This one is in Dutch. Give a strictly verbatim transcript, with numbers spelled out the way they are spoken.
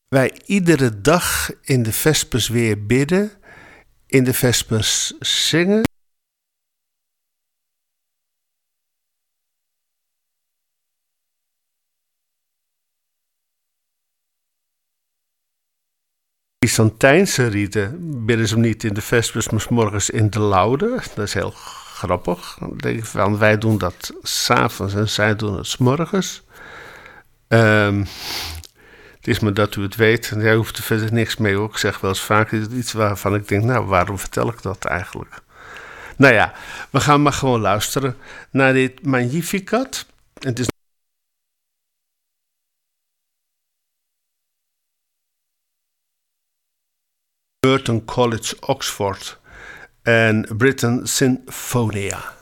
wij iedere dag in de vespers weer bidden, in de vespers zingen. Byzantijnse rieten bidden ze hem niet in de vespers, maar 's morgens in de laude. Dat is heel grappig. Dan denk ik van, wij doen dat 's avonds en zij doen het 's morgens. Um, het is maar dat u het weet. En jij hoeft er verder niks mee hoor. Ik zeg wel eens vaak iets waarvan ik denk, nou, waarom vertel ik dat eigenlijk? Nou ja, we gaan maar gewoon luisteren naar dit Magnificat. Het is Merton College, Oxford en Britten Sinfonia.